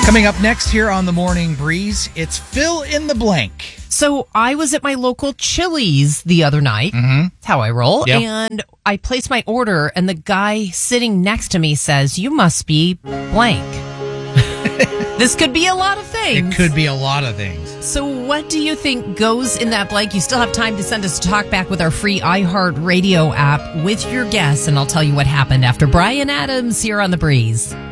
Coming up next here on the Morning Breeze, it's fill in the blank. So I was at my local Chili's the other night. That's how I roll. Yep. And I placed my order, and the guy sitting next to me says, "You must be blank." This could be a lot of things. It could be a lot of things. So what do you think goes in that blank? You still have time to send us a talk back with our free iHeartRadio app with your guess, and I'll tell you what happened after Bryan Adams here on The Breeze.